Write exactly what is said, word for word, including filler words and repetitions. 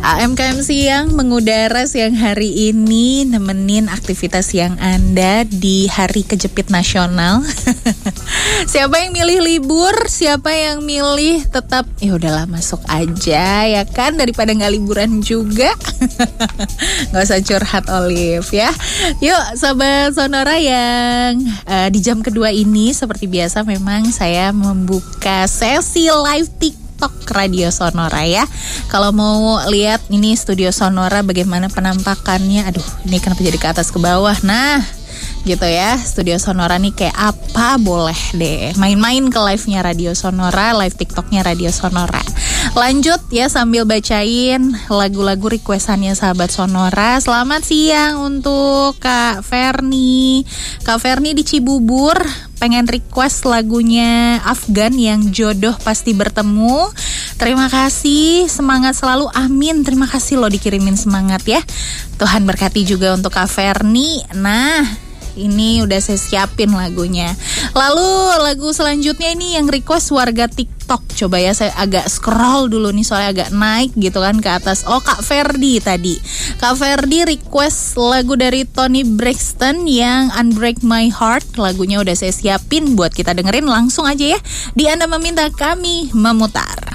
A M K M Siang mengudara siang hari ini, nemenin aktivitas siang Anda di Hari Kejepit Nasional. Siapa yang milih libur, siapa yang milih tetap ya udahlah masuk aja ya kan, daripada nggak liburan juga. Nggak usah curhat Olive ya. Yuk Sobat Sonora yang uh, di jam kedua ini seperti biasa memang saya membuka sesi live TikTok TikTok Radio Sonora ya. Kalau mau lihat ini studio Sonora bagaimana penampakannya, aduh ini kenapa jadi ke atas ke bawah. Nah gitu ya, studio Sonora nih kayak apa, boleh deh main-main ke live-nya Radio Sonora, live TikToknya Radio Sonora. Lanjut ya sambil bacain lagu-lagu requestannya sahabat Sonora. Selamat siang untuk Kak Ferni. Kak Ferni di Cibubur pengen request lagunya Afgan yang Jodoh Pasti Bertemu. Terima kasih, semangat selalu, amin. Terima kasih loh dikirimin semangat ya. Tuhan berkati juga untuk Kak Ferni. Nah ini udah saya siapin lagunya. Lalu lagu selanjutnya ini yang request warga TikTok. Coba ya saya agak scroll dulu nih soalnya agak naik gitu kan ke atas. Oh Kak Ferdi tadi. Kak Ferdi request lagu dari Toni Braxton yang Unbreak My Heart. Lagunya udah saya siapin buat kita dengerin langsung aja ya. Di Anda Meminta Kami Memutar.